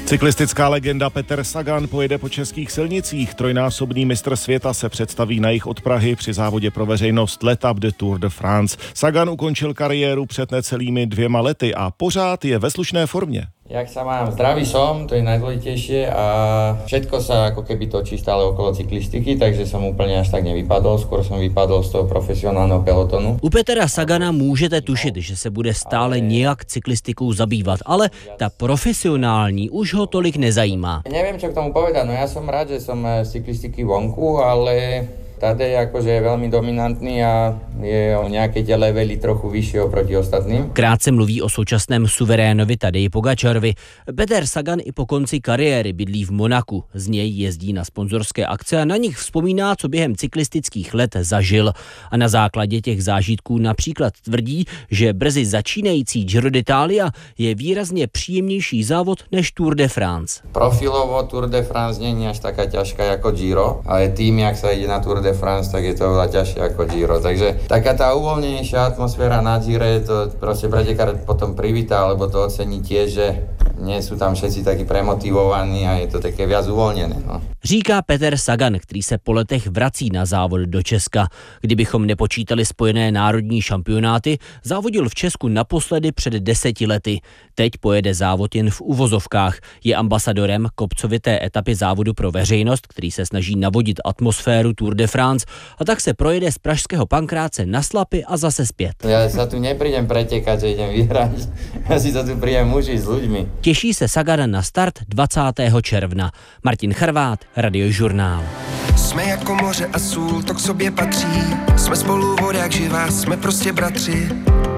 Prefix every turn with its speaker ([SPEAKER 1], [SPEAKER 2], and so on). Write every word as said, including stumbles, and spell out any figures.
[SPEAKER 1] Cyklistická legenda Peter Sagan pojede po českých silnicích. Trojnásobný mistr světa se představí na jih od Prahy při závodě pro veřejnost L'Étape de Tour de France. Sagan ukončil kariéru před necelými dvěma lety a pořád je ve slušné formě.
[SPEAKER 2] Jak sa mám? Zdravý som, to je najdôležitejšie a všetko sa ako keby točí stále okolo cyklistiky, takže som úplne až tak nevypadol, skôr som vypadol z toho profesionálneho pelotonu.
[SPEAKER 3] U Petra Sagana můžete tušit, že se bude stále nějak cyklistikou zabývat, ale ta profesionální už ho tolik nezajímá.
[SPEAKER 2] Neviem, čo k tomu povedať, no ja som rád, že som z cyklistiky vonku, ale Tadej akože je velmi dominantní a je o nějaké tě levely trochu vyšší oproti ostatním.
[SPEAKER 3] Krátce mluví o současném suverénovi Tadeji Pogačarovi. Peter Sagan i po konci kariéry bydlí v Monaku. Z něj jezdí na sponzorské akce a na nich vzpomíná, co během cyklistických let zažil. A na základě těch zážitků například tvrdí, že brzy začínající Giro d'Italia je výrazně příjemnější závod než Tour de France.
[SPEAKER 2] Profilovo Tour de France není až taká ťažká jako Giro, ale tým, jak sa ide na Tour de France, tak je to veľa ťažšie ako Giro. Takže taká tá uvoľnenejšia atmosféra na Gire, to proste pretekár potom privítá, alebo to ocení tiež, že nie sú tam všetci takí premotivovaní a je to také viac uvolněné. No.
[SPEAKER 3] Říká Peter Sagan, který se po letech vrací na závod do Česka. Kdybychom nepočítali spojené národní šampionáty, závodil v Česku naposledy před deseti lety. Teď pojede závod jen v uvozovkách. Je ambasadorem kopcovité etapy závodu pro veřejnost, který se snaží navodit atmosféru Tour de France, a tak se projede z pražského Pankráce na Slapy a zase zpět.
[SPEAKER 2] Ja sa tu neprídem pretekať, že idem vyhrať. Ja si to tu prídem užiť s ľuďmi.
[SPEAKER 3] Těší se Sagan na start dvacátého června. Martin Charvát, Radiožurnál.
[SPEAKER 4] Jsme jako moře a sůl, to k sobě patří. Jsme spolu voda jak živá, jsme prostě bratři.